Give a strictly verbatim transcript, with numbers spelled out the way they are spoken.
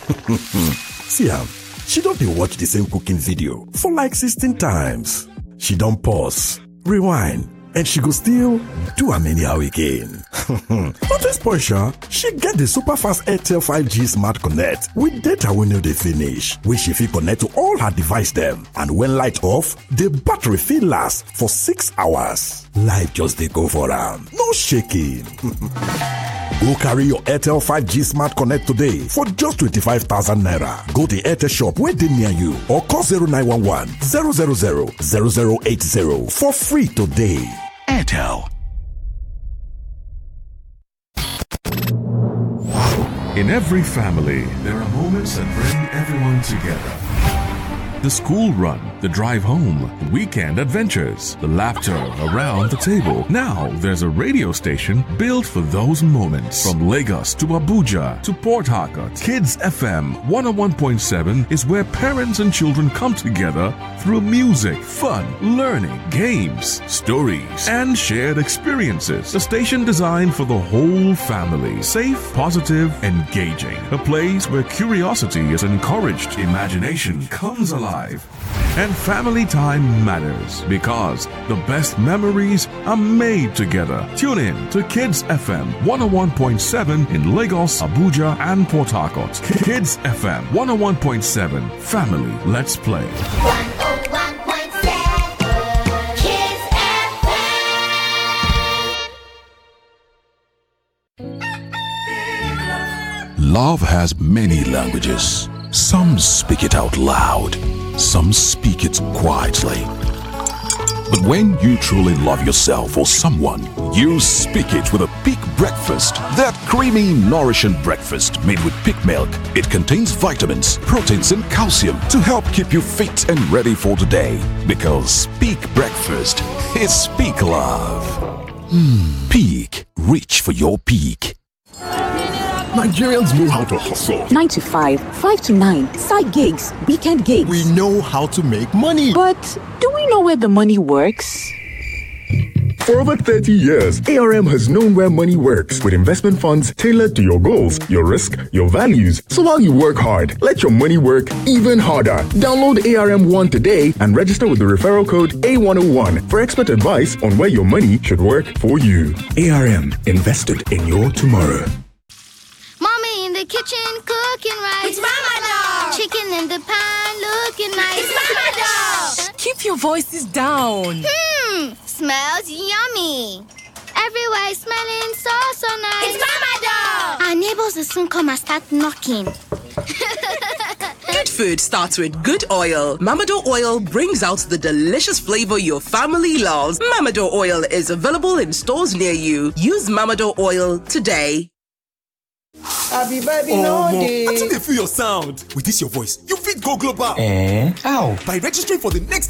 See am, she don dey watch the same cooking video for like sixteen times. She don pause, rewind, and she go still do am anyhow again. Not to spoil sha, she get the super fast Airtel five G Smart Connect with data wey no dey finish, wey she fit connect to all her device dem. And when light off, the battery fit last for six hours. Life just dey go for am, no shaking. Go carry your Airtel five G Smart Connect today for just twenty-five thousand naira. Go to Airtel shop wey dey near you or call zero nine one one, zero zero zero, zero zero eight zero for free today. Airtel. In every family, there are moments that bring everyone together. The school run, the drive home, the weekend adventures, the laughter around the table. Now there's a radio station built for those moments. From Lagos to Abuja to Port Harcourt, Kids F M one oh one point seven is where parents and children come together through music, fun, learning, games, stories, and shared experiences. A station designed for the whole family. Safe, positive, engaging. A place where curiosity is encouraged, imagination comes alive, and family time matters because the best memories are made together. Tune in to Kids F M one oh one point seven in Lagos, Abuja, and Port Harcourt. Kids F M one oh one point seven. Family, let's play. Love has many languages. Some speak it out loud, some speak it quietly. But when you truly love yourself or someone, you speak it with a Peak Breakfast. That creamy, nourishing breakfast made with Peak milk. It contains vitamins, proteins, and calcium to help keep you fit and ready for the day. Because Peak Breakfast is Peak Love. Mm. Peak. Reach for your peak. Nigerians know how to hustle. nine to five, five to nine, side gigs, weekend gigs. We know how to make money. But do we know where the money works? For over thirty years, A R M has known where money works with investment funds tailored to your goals, your risk, your values. So while you work hard, let your money work even harder. Download A R M one today and register with the referral code A one oh one for expert advice on where your money should work for you. A R M, invested in your tomorrow. Mommy in the kitchen cooking rice. It's Mama Dog. Chicken in the pan looking nice. It's Mama Dog. Keep your voices down. Hmm, smells yummy. Everywhere is smelling so, so nice. It's Mama Dog. Our neighbors will soon come and start knocking. Good food starts with good oil. Mamado oil brings out the delicious flavor your family loves. Mamado oil is available in stores near you. Use Mamado oil today. Happy baby, oh, no mo. day. I think they feel your sound. With this your voice, you fit go global. Eh? How? By registering for the next